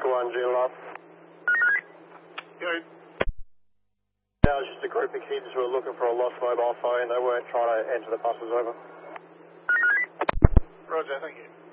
1, Juliet up. Good. That was just a group of kids who were looking for a lost mobile phone. They weren't trying to enter the buses, over. Roger, thank you.